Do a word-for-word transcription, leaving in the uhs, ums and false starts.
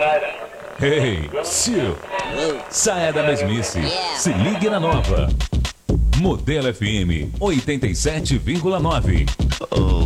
Hey, Sil, saia da mesmice, se ligue na nova. Modelo F M oitenta e sete vírgula nove. Oh.